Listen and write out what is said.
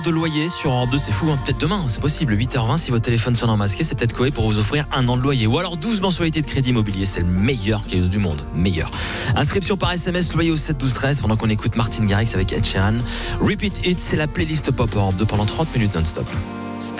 de loyer sur Europe 2, c'est fou, hein. Peut-être demain, c'est possible, 8h20, si votre téléphone sonne en masqué, c'est peut-être Koé pour vous offrir 1 an de loyer. Ou alors 12 mensualités de crédit immobilier, c'est le meilleur cadeau du monde, meilleur. Inscription par SMS, loyer au 7 12 13, pendant qu'on écoute Martin Garrix avec Ed Sheeran. Repeat It, c'est la playlist Pop Europe 2 pendant 30 minutes non-stop.